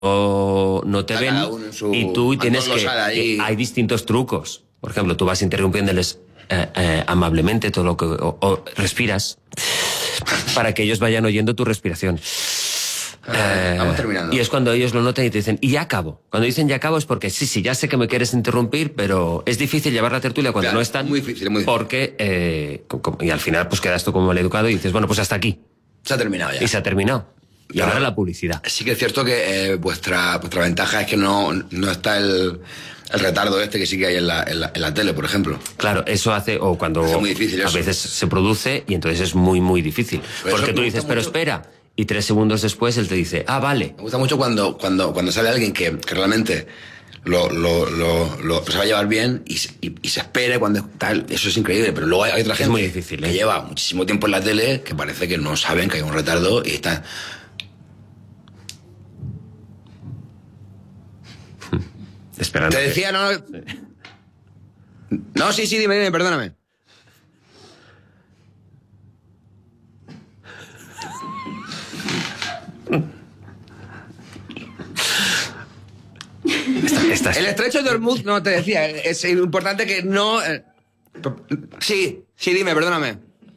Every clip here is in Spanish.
no te ven y tú tienes que... hay distintos trucos. Por ejemplo, tú vas interrumpiéndoles amablemente todo lo que... o respiras para que ellos vayan oyendo tu respiración. Vamos terminando. Y es cuando ellos lo notan y te dicen, y ya acabo. Cuando dicen ya acabo es porque sí, ya sé que me quieres interrumpir, pero es difícil llevar la tertulia cuando no están. Muy difícil, muy difícil. Porque, y al final pues quedas tú como maleducado y dices, bueno, pues hasta aquí. Se ha terminado ya. Y se ha terminado. Y ahora la publicidad. Sí que es cierto que vuestra ventaja es que no está el retardo este que sí que hay en la tele, por ejemplo. Claro, eso hace, o cuando es muy difícil a veces se produce y entonces es muy, muy difícil. Porque tú dices, pero espera, y 3 segundos después él te dice, vale. Me gusta mucho cuando sale alguien que realmente lo se va a llevar bien y se espera cuando tal. Eso es increíble, pero luego hay otra gente muy difícil, que lleva muchísimo tiempo en la tele que parece que no saben que hay un retardo y están... Esperando. Te decía, no... No, sí, dime, perdóname. El estrecho de Hormuz, no, te decía, es importante que no... Sí, dime, perdóname.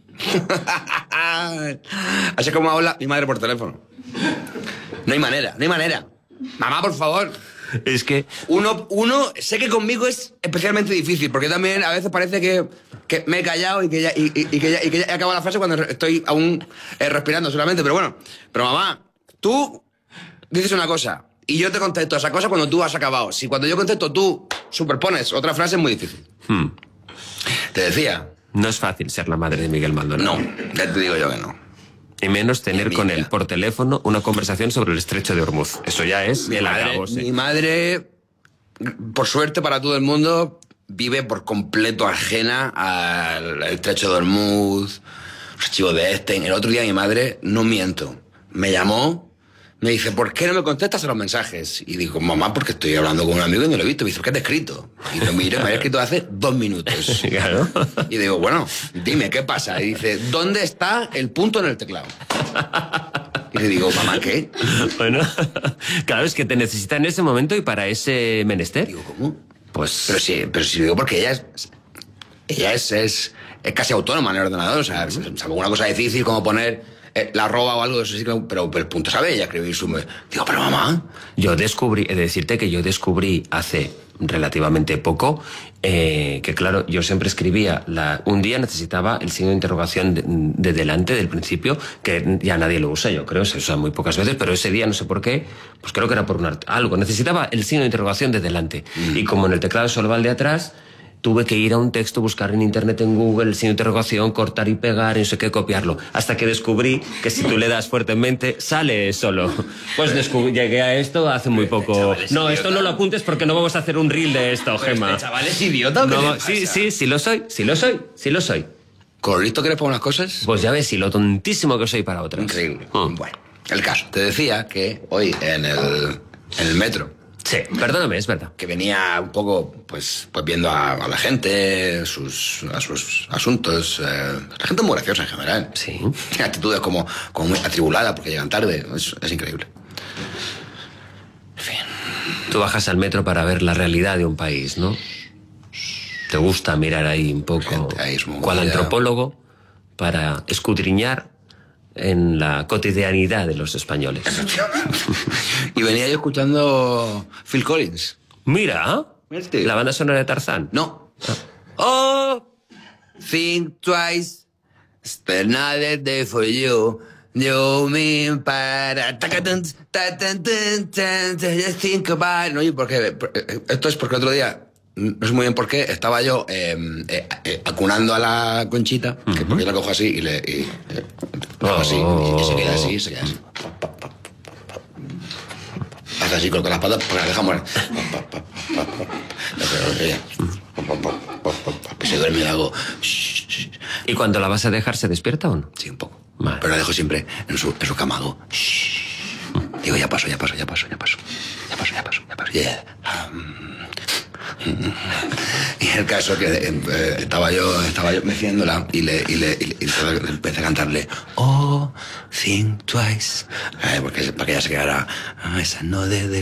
Así es como habla mi madre por teléfono. No hay manera. Mamá, por favor. Es que... Uno, sé que conmigo es especialmente difícil, porque también a veces parece que me he callado y que ya he acabado la frase cuando estoy aún respirando solamente, pero bueno. Pero mamá, tú dices una cosa y yo te contesto esa cosa cuando tú has acabado. Si cuando yo contesto tú superpones otra frase es muy difícil. Te decía... No es fácil ser la madre de Miguel Maldonado. No, ya te digo yo que no. Y menos tener con él por teléfono una conversación sobre el estrecho de Hormuz. Eso ya es el acabose. Mi madre, por suerte para todo el mundo, vive por completo ajena al estrecho de Hormuz, archivo de Epstein. El otro día mi madre, no miento, me llamó, me dice, ¿por qué no me contestas a los mensajes? Y digo, mamá, porque estoy hablando con un amigo y no lo he visto. Me dice, ¿qué te he escrito? Y lo miro, me había escrito hace 2 minutos. Claro. Y digo, bueno, dime, ¿qué pasa? Y dice, ¿dónde está el punto en el teclado? Y le digo, mamá, ¿qué? Bueno, claro, es que te necesita en ese momento y para ese menester. Digo, ¿cómo? Pues... Pero sí digo, porque ella es casi autónoma en el ordenador. O sea, salvo una cosa difícil como poner... la arroba o algo de eso, sí, pero el punto sabe ella escribir su... Digo, pero mamá... He de decirte que yo descubrí hace relativamente poco que, claro, yo siempre escribía... Un día necesitaba el signo de interrogación de delante, del principio, que ya nadie lo usa, yo creo, se usa muy pocas veces, pero ese día, no sé por qué, pues creo que era por algo. Necesitaba el signo de interrogación de delante. Y como en el teclado solo va el de atrás... Tuve que ir a un texto, buscar en internet, en Google, el signo de interrogación, cortar y pegar, y no sé qué, copiarlo. Hasta que descubrí que si tú le das fuertemente, sale solo. Pues llegué a esto hace muy poco. No, esto no lo apuntes porque no vamos a hacer un reel de esto, Gemma. Chaval es idiota. No, sí lo soy. ¿Con lo listo que eres para unas cosas? Pues ya ves, y lo tontísimo que soy para otras. Increíble. Bueno, el caso. Te decía que hoy en el metro... Sí, perdóname, es verdad. Que venía un poco, pues viendo a la gente, a sus asuntos. La gente muy graciosa en general. Sí. Tiene actitudes como muy atribulada porque llegan tarde. Es increíble. En fin. Tú bajas al metro para ver la realidad de un país, ¿no? Te gusta mirar ahí un poco, cual antropólogo, para escudriñar en la cotidianidad de los españoles. Y venía yo escuchando Phil Collins. Mira, la banda sonora de Tarzán. No. Oh, think twice, spend another day for you. Yo me para think about. No, porque esto es porque el otro día, no sé muy bien por qué, estaba yo acunando a la Conchita, que porque la cojo así y le cojo así, y se queda así. Hace así con las patas, pues la dejamos. Se duerme y hago. ¿Y cuando la vas a dejar, se despierta o no? Sí, un poco. Vale. Pero la dejo siempre en su cama. Hago. Digo, ya paso. El caso que estaba yo meciéndola y le empecé a cantarle Oh, think twice, porque para que ella se quedara esa no de